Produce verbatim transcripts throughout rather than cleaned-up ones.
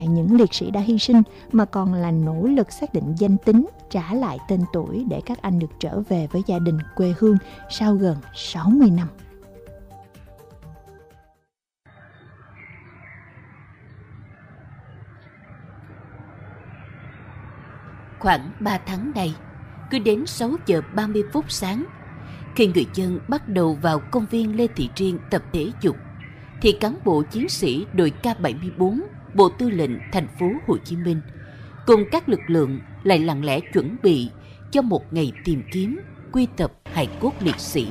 những liệt sĩ đã hy sinh mà còn là nỗ lực xác định danh tính, trả lại tên tuổi để các anh được trở về với gia đình quê hương sau gần sáu mươi năm. Khoảng ba tháng nay, cứ đến sáu giờ ba mươi phút sáng, khi người dân bắt đầu vào công viên Lê Thị Riêng tập thể dục, thì cán bộ chiến sĩ đội K bảy mươi bốn, Bộ Tư lệnh thành phố Hồ Chí Minh cùng các lực lượng lại lặng lẽ chuẩn bị cho một ngày tìm kiếm, quy tập hài cốt liệt sĩ.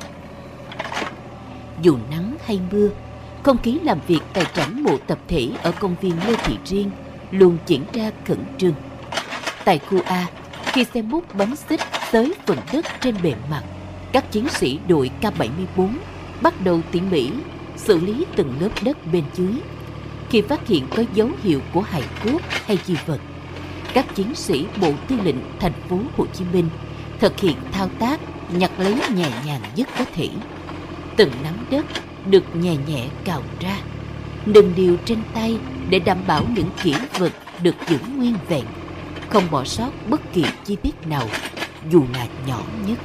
Dù nắng hay mưa, không khí làm việc tại trảng mộ tập thể ở công viên Lê Thị Riêng luôn diễn ra khẩn trương. Tại khu A, khi xe múc bánh xích tới phần đất trên bề mặt, các chiến sĩ đội K bảy mươi bốn bắt đầu tỉ mỉ xử lý từng lớp đất bên dưới. Khi phát hiện có dấu hiệu của hài cốt hay di vật, các chiến sĩ Bộ Tư lệnh thành phố Hồ Chí Minh thực hiện thao tác nhặt lấy nhẹ nhàng nhất có thể. Từng nắm đất được nhẹ nhẹ cào ra, nâng niu trên tay để đảm bảo những kỷ vật được giữ nguyên vẹn, không bỏ sót bất kỳ chi tiết nào, dù là nhỏ nhất.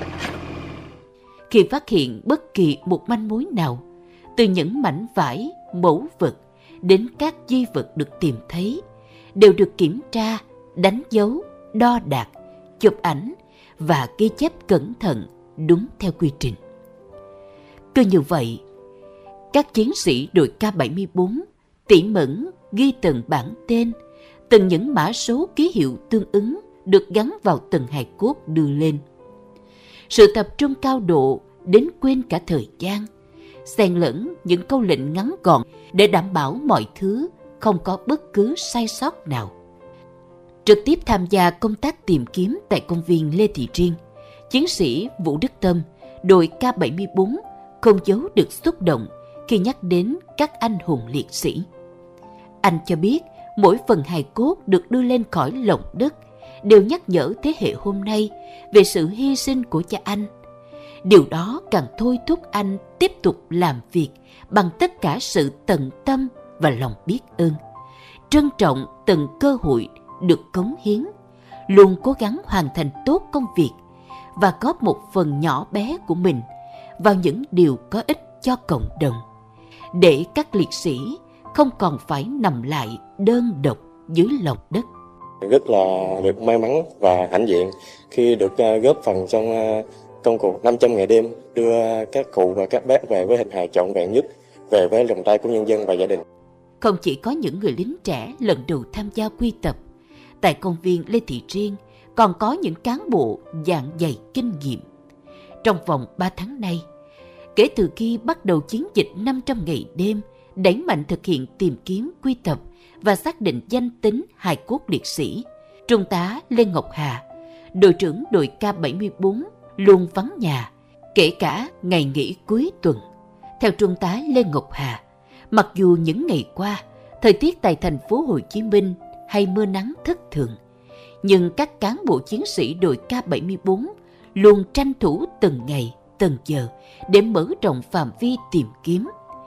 Khi phát hiện bất kỳ một manh mối nào, từ những mảnh vải, mẫu vật đến các di vật được tìm thấy, đều được kiểm tra, đánh dấu, đo đạc, chụp ảnh và ghi chép cẩn thận đúng theo quy trình. Cứ như vậy, các chiến sĩ đội K bảy mươi bốn tỉ mẩn ghi từng bản tên, từng những mã số ký hiệu tương ứng được gắn vào từng hài cốt đưa lên. Sự tập trung cao độ đến quên cả thời gian, xen lẫn những câu lệnh ngắn gọn để đảm bảo mọi thứ không có bất cứ sai sót nào. Trực tiếp tham gia công tác tìm kiếm tại công viên Lê Thị Riêng, chiến sĩ Vũ Đức Tâm, đội K bảy mươi bốn không giấu được xúc động khi nhắc đến các anh hùng liệt sĩ. Anh cho biết mỗi phần hài cốt được đưa lên khỏi lòng đất đều nhắc nhở thế hệ hôm nay về sự hy sinh của cha anh. Điều đó càng thôi thúc anh tiếp tục làm việc bằng tất cả sự tận tâm và lòng biết ơn, trân trọng từng cơ hội được cống hiến, luôn cố gắng hoàn thành tốt công việc và góp một phần nhỏ bé của mình vào những điều có ích cho cộng đồng, để các liệt sĩ không còn phải nằm lại đơn độc dưới lòng đất. Rất là được may mắn và hãnh diện khi được góp phần trong công cuộc năm trăm ngày đêm đưa các cụ và các bác về với hình hài trọn vẹn nhất, về với lòng tay của nhân dân và gia đình. Không chỉ có những người lính trẻ lần đầu tham gia quy tập, tại công viên Lê Thị Riêng còn có những cán bộ dạn dày kinh nghiệm. Trong vòng ba tháng nay, kể từ khi bắt đầu chiến dịch năm trăm ngày đêm, đẩy mạnh thực hiện tìm kiếm, quy tập và xác định danh tính hài cốt liệt sĩ, Trung tá Lê Ngọc Hà, đội trưởng đội K bảy mươi bốn luôn vắng nhà, kể cả ngày nghỉ cuối tuần. Theo Trung tá Lê Ngọc Hà, mặc dù những ngày qua, thời tiết tại thành phố Hồ Chí Minh hay mưa nắng thất thường, nhưng các cán bộ chiến sĩ đội K bảy mươi bốn luôn tranh thủ từng ngày, từng giờ để mở rộng phạm vi tìm kiếm.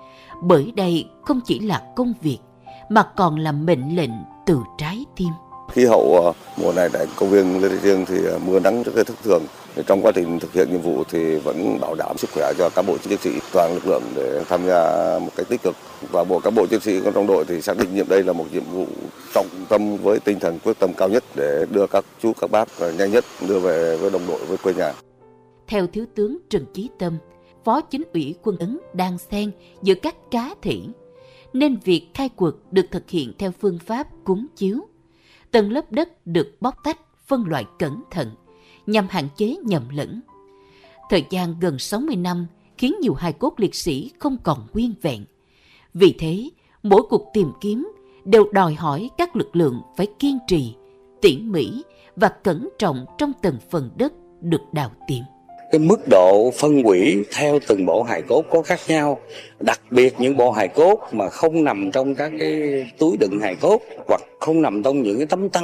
Bởi đây không chỉ là công việc, mà còn là mệnh lệnh từ trái tim. Khí hậu mùa này tại công viên Lê Thị Riêng thì mưa nắng rất là thất thường. Trong quá trình thực hiện nhiệm vụ thì vẫn bảo đảm sức khỏe cho cán bộ chiến sĩ, toàn lực lượng để tham gia một cách tích cực. Và bộ cán bộ chiến sĩ trong đội thì xác định nhiệm đây là một nhiệm vụ trọng tâm với tinh thần quyết tâm cao nhất để đưa các chú các bác nhanh nhất đưa về với đồng đội, với quê nhà. Theo Thiếu tướng Trần Chí Tâm, Phó Chính ủy Quân Ấn đang xen giữa các cá thể, nên việc khai quật được thực hiện theo phương pháp cúng chiếu. Từng lớp đất được bóc tách, phân loại cẩn thận nhằm hạn chế nhầm lẫn. Thời gian gần sáu mươi năm khiến nhiều hài cốt liệt sĩ không còn nguyên vẹn. Vì thế, mỗi cuộc tìm kiếm đều đòi hỏi các lực lượng phải kiên trì, tỉ mỉ và cẩn trọng trong từng phần đất được đào tìm. Cái mức độ phân hủy theo từng bộ hài cốt có khác nhau, đặc biệt những bộ hài cốt mà không nằm trong các cái túi đựng hài cốt hoặc không nằm trong những cái tấm tăng